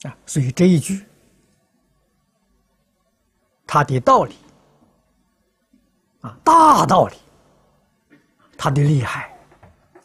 啊，所以这一句它的道理啊，大道理，它的厉害